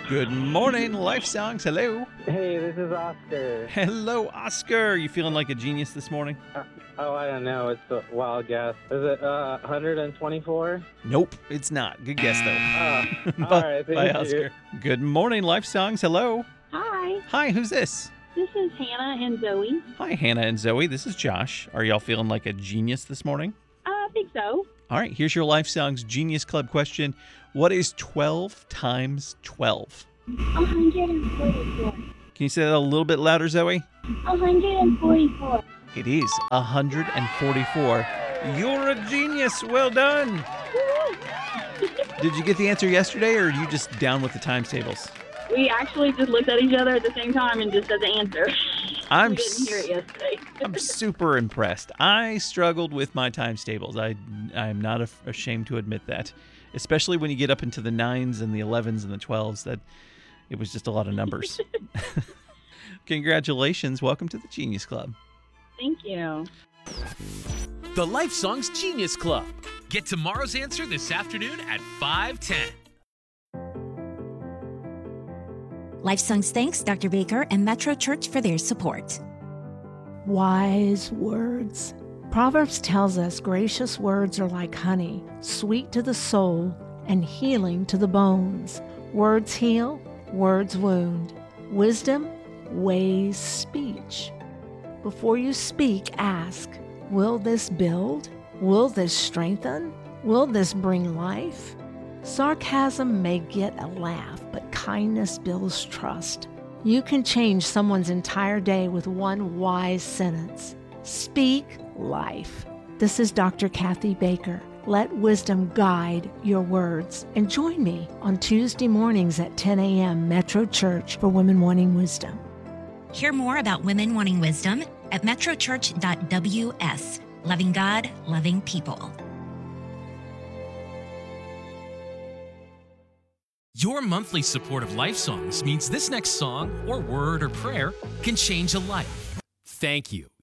Good morning, Life Songs. Hello. Hey, this is Oscar. Hello, Oscar. You feeling like a genius this morning? I don't know. It's a wild guess. Is it 124? Nope, it's not. Good guess, though. All right, Bye, thank you. Oscar. Good morning, Life Songs. Hello. Hi, Hi, who's this? this is Hannah and Zoe. Hi, Hannah and Zoe. This is Josh. Are y'all feeling like a genius this morning? I think so. All right, here's your Life Songs Genius Club question. What is 12 times 12? 144. Can you say that a little bit louder, Zoe? 144. It is 144. You're a genius. Well done. Did you get the answer yesterday, or are you just down with the times tables? We actually just looked at each other at the same time and just said the answer. I'm We didn't hear it yesterday. I'm super impressed. I struggled with my times tables. I'm not ashamed to admit that, especially when you get up into the 9s and the 11s and the 12s. That it was just a lot of numbers. Congratulations. Welcome to the Genius Club. Thank you. The Life Songs Genius Club. Get tomorrow's answer this afternoon at 5:10. LifeSongs thanks Dr. Baker and Metro Church for their support. Wise words. Proverbs tells us gracious words are like honey, sweet to the soul and healing to the bones. Words heal, words wound. Wisdom weighs speech. Before you speak, ask, will this build? Will this strengthen? Will this bring life? Sarcasm may get a laugh, but kindness builds trust. You can change someone's entire day with one wise sentence. Speak life. This is Dr. Kathy Baker. Let wisdom guide your words. And join me on Tuesday mornings at 10 a.m. Metro Church for Women Wanting Wisdom. Hear more about Women Wanting Wisdom at metrochurch.ws. Loving God, loving people. Your monthly support of Life Songs means this next song or word or prayer can change a life. Thank you.